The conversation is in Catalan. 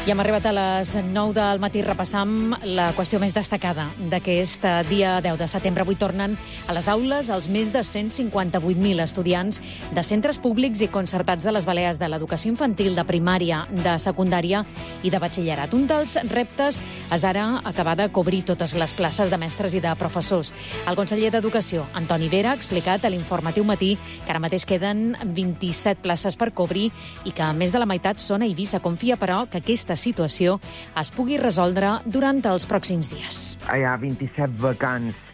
I hem arribat a les 9 del matí. Repassam la qüestió més destacada d'aquest dia 10 de setembre. Avui tornen a les aules els més de 158.000 estudiants de centres públics i concertats de les Balears de l'educació infantil, de primària, de secundària i de batxillerat. Un dels reptes és ara acabar de cobrir totes les places de mestres i de professors. El conseller d'Educació, Antoni Vera, ha explicat a l'Informatiu Matí que ara mateix queden 27 places per cobrir i que més de la meitat són a Eivissa. Confia, però, que aquesta situació es pugui resoldre durant els pròxims dies. Hi ha 27 vacants